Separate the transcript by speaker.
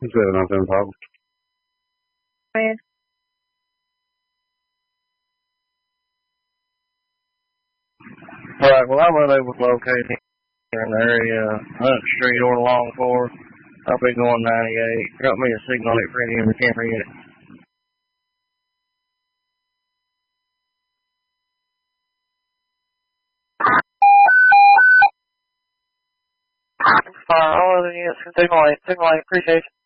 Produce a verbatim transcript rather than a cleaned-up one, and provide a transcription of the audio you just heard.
Speaker 1: seven on seven Papa.
Speaker 2: Man.
Speaker 3: Alright, well, I'm unable to locate him here in the area. Hunt Street or Long Four. I'll be going ninety-eight. Drop me a signal at Freddie and we can't forget it.
Speaker 2: Fire all other units from Signal eight. Signal eight, appreciate it.